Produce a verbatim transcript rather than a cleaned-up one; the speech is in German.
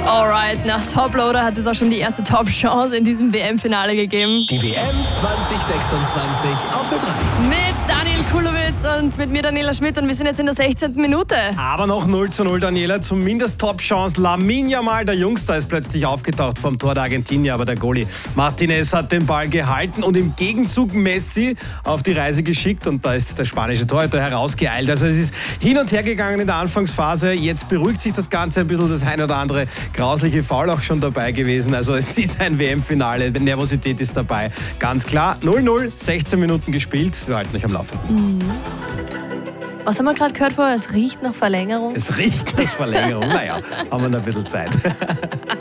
Alright, nach Toploader hat es auch schon die erste Top-Chance in diesem W M-Finale gegeben. Die W M zwanzig sechsundzwanzig auf Ö drei. Mit Daniel Kulowitz und mit mir Daniela Schmidt und wir sind jetzt in der sechzehnten Minute. Aber noch null zu null, Daniela. Zumindest Top-Chance. Lamine Yamal, der Jungster, ist plötzlich aufgetaucht vom Tor der Argentinier. Aber der Goalie Martinez hat den Ball gehalten und im Gegenzug Messi auf die Reise geschickt. Und da ist der spanische Torhüter herausgeeilt. Also es ist hin und her gegangen in der Anfangsphase. Jetzt beruhigt sich das Ganze ein bisschen. Das ein oder andere grausliche Foul auch schon dabei gewesen. Also es ist ein W M-Finale. Nervosität ist dabei. Ganz klar. null null, sechzehn Minuten gespielt. Wir halten euch am Laufenden. Mhm. Was haben wir gerade gehört vorher? Es riecht nach Verlängerung. Es riecht nach Verlängerung. Naja, haben wir noch ein bisschen Zeit.